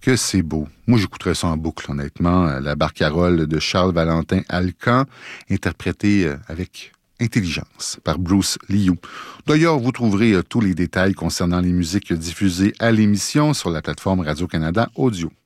que c'est beau. Moi, j'écouterais ça en boucle, honnêtement. La barcarolle de Charles-Valentin Alcan, interprétée avec intelligence par Bruce Liu. D'ailleurs, vous trouverez tous les détails concernant les musiques diffusées à l'émission sur la plateforme Radio-Canada Audio.